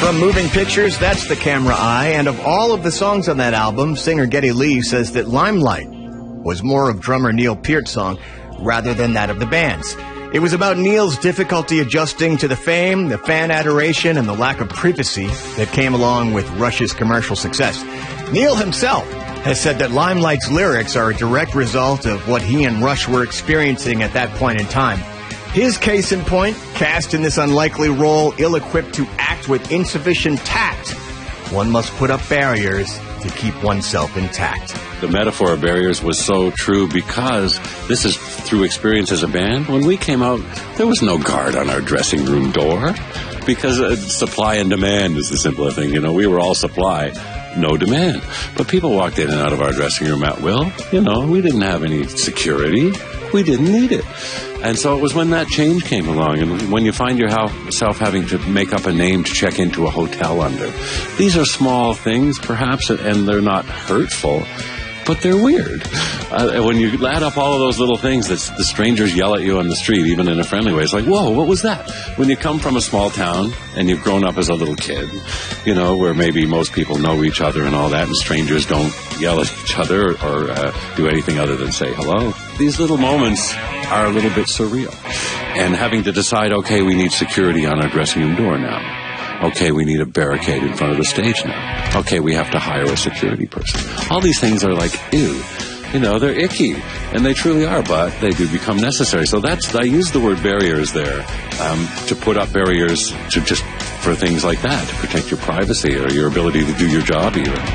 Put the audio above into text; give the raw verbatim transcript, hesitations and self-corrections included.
From Moving Pictures, that's The Camera Eye, and of all of the songs on that album, singer Geddy Lee says that Limelight was more of drummer Neil Peart's song rather than that of the band's. It was about Neil's difficulty adjusting to the fame, the fan adoration, and the lack of privacy that came along with Rush's commercial success. Neil himself has said that Limelight's lyrics are a direct result of what he and Rush were experiencing at that point in time. His case in point, cast in this unlikely role, ill-equipped to act with insufficient tact. One must put up barriers to keep oneself intact. The metaphor of barriers was so true because this is through experience as a band. When we came out, there was no guard on our dressing room door because uh, supply and demand is the simpler thing. You know, we were all supply, no demand. But people walked in and out of our dressing room at will. You know, we didn't have any security. We didn't need it. And so it was when that change came along, and when you find yourself having to make up a name to check into a hotel under. These are small things, perhaps, and they're not hurtful, but they're weird. Uh, when you add up all of those little things that the strangers yell at you on the street, even in a friendly way, it's like, whoa, what was that? When you come from a small town and you've grown up as a little kid, you know, where maybe most people know each other and all that, and strangers don't yell at each other or uh, do anything other than say hello. These little moments are a little bit surreal. And having to decide, okay, we need security on our dressing room door now. Okay, we need a barricade in front of the stage now. Okay, we have to hire a security person. All these things are like, ew. You know, they're icky, and they truly are, but they do become necessary. So that's, I use the word barriers there, um, to put up barriers to just, for things like that, to protect your privacy or your ability to do your job even.